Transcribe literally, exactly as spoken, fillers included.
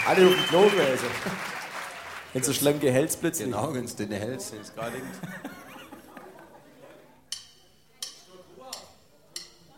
Alle auf dem Klo gewesen. Wenn so schlanke Hälse plötzlich. Genau, wenn es dünne Hälse sind, gerade